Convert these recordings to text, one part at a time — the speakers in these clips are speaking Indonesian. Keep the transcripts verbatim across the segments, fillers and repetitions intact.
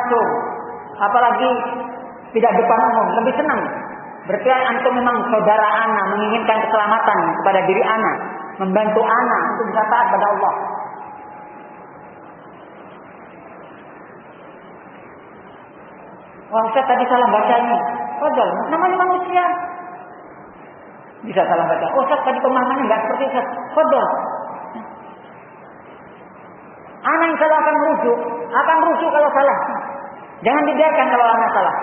langsung, apalagi tidak depan umum, lebih senang. Berarti antum memang saudara ana, menginginkan keselamatan kepada diri ana, membantu ana untuk bisa taat pada Allah. Wah, Ustaz tadi salah baca ini. Padahal namanya manusia. Bisa salah baca. Oh, Ustaz tadi pemahamannya enggak seperti Ustaz. Padahal anak yang salah akan merujuk, akan merujuk kalau salah. Jangan dibiarkan kalau anak salah.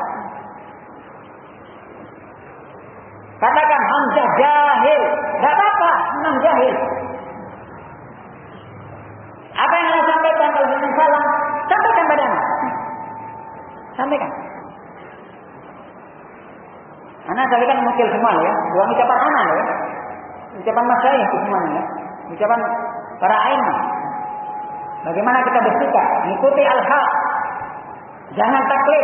Katakan Hamzah jahil, enggak apa-apa, memang jahil. Apa yang anak sampaikan kalau memang salah, sampaikan pada anak. Sampaikan. Anak tadi kan mengukil semua ya, bukan ucapan anak ya, ucapan masyayikh itu semua ya, ucapan para aimah. Bagaimana kita bersikap, mengikuti al-haq, jangan taklid.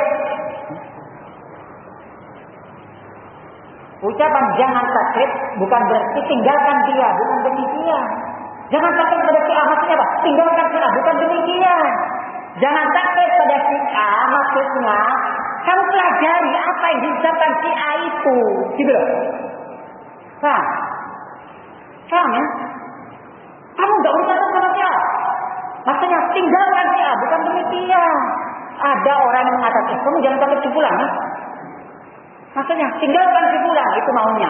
Ucapan jangan taklid bukan berarti tinggalkan dia, bukan demikian. Jangan taklid pada si A, maksudnya apa? Tinggalkan si A, bukan demikian. Jangan taklid pada si A, maksudnya kamu pelajari apa yang diucapkan si A itu, gitu loh. Paham? Paham ya? Kamu nggak ucapkan sama si A. Maksudnya tinggalkan si A, bukan demikian. Ada orang yang mengatakan, kamu jangan takut si fulan ya. Maksudnya tinggalkan si fulan, itu maunya.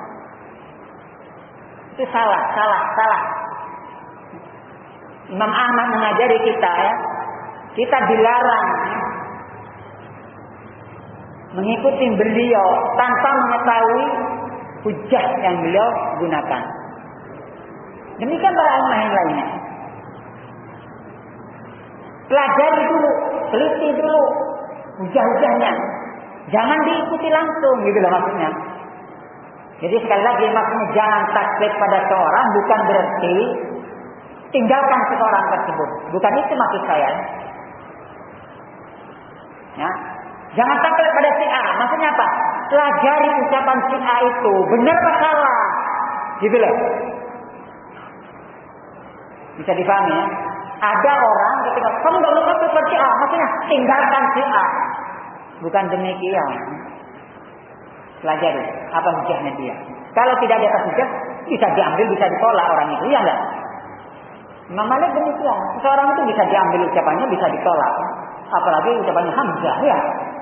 Itu salah, salah, salah. Imam Ahmad mengajari kita ya, kita dilarang ya, mengikuti beliau tanpa mengetahui hujah yang beliau gunakan. Demikian para ulama yang lainnya. Pelajari dulu, teliti dulu hujah-hujahnya. Jangan diikuti langsung, gitu loh maksudnya. Jadi sekali lagi maksudnya jangan taklid pada seorang bukan berarti tinggalkan seorang tersebut. Bukan itu maksud saya. Ya. Jangan taklid pada si A. Maksudnya apa? Pelajari ucapan si A itu benar atau salah. Gitu loh. Bisa dipahami ya? Ada orang ketika kamu nggak boleh taklid pada si A, maksudnya tinggalkan si A. Bukan demikian. Pelajari apa hujahnya dia. Kalau tidak ada hujah, bisa diambil, bisa ditolak orang itu, ya enggak? Imam Malik demikian. Seorang itu bisa diambil ucapannya, bisa ditolak. Apalagi ucapannya Hamzah, ya.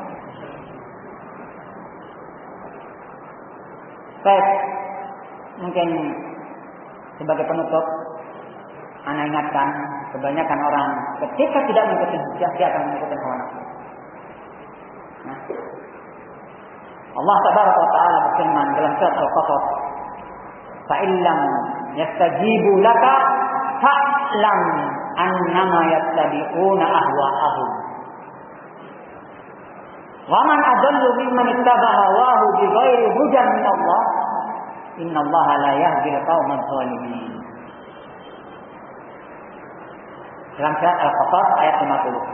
Baik, mungkin sebagai penutup, ana ingatkan kebanyakan orang ketika tidak mengikuti hujah, dia akan mengikuti hawa nafsu. Nah, Allah Tabaraka wa Ta'ala berfirman dalam surat Al-Qasas, "Fa illam yastajibu laka fa'lam annama yattabi'una ahwa'ahum." Wa man adallu mimman ittaba'a hawahu bighairi hudan min Allah, innallaha la yahdil qauman zalimin. Dalam surat Al-Qasas ayat lima puluh.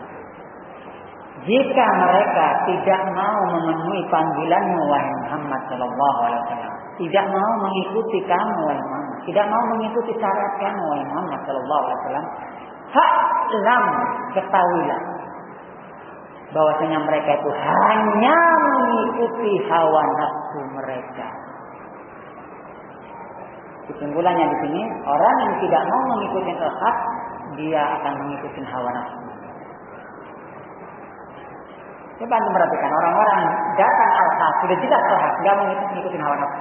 Jika mereka tidak mau memenuhi panggilanmu wahai Muhammad sallallahu alaihi wasallam, tidak mau mengikuti kamu wahai Muhammad, tidak mau mengikuti syarat kamu wahai Muhammad sallallahu alaihi wasallam, fa'lam, ketahuilah bahwasanya mereka itu hanya mengikuti hawa nafsu mereka. Kesimpulannya di sini, orang yang tidak mau mengikuti al-haq, dia akan mengikuti hawa nafsu. Coba anda perhatikan orang-orang datang al-haq, sudah jelas al-haq, tidak mengikuti hawa nafsu.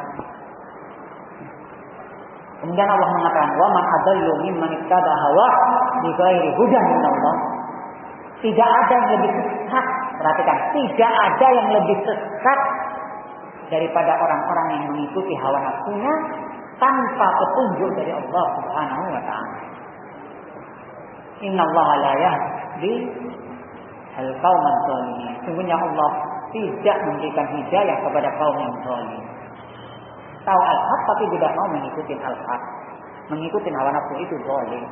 Kemudian Allah mengatakan, wa man adallu mimman ittaba hawa bighairi hudan min Allah. Tidak ada yang lebih sesat, perhatikan, tidak ada yang lebih sesat daripada orang-orang yang mengikuti hawa nafsunya tanpa petunjuk dari Allah Subhanahu wa taala. Innallaha la yahdi al-qauman zalimin. Sungguhnya Allah tidak memberikan hidayah kepada kaum yang zalim. Tahu al-haq tapi tidak mau mengikuti al-haq. Mengikuti hawa nafsu itu zalim.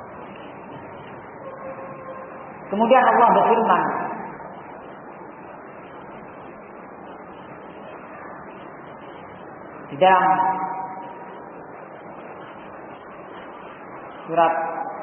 Kemudian Allah berfirman, di dalam surat